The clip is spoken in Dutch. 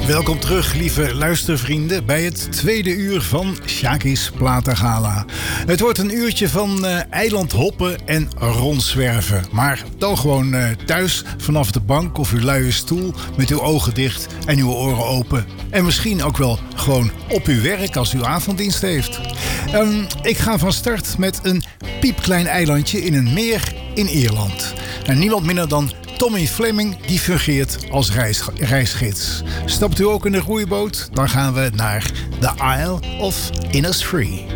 Welkom terug, lieve luistervrienden, bij het tweede uur van Sjaki's Platengala. Het wordt een uurtje van eiland hoppen en rondzwerven. Maar dan gewoon thuis, vanaf de bank of uw luie stoel, met uw ogen dicht en uw oren open. En misschien ook wel gewoon op uw werk als u avonddienst heeft. Ik ga van start met een piepklein eilandje in een meer in Ierland. En niemand minder dan Tommy Fleming, die fungeert als reisgids. Stapt u ook in de roeiboot? Dan gaan we naar The Isle of Innisfree.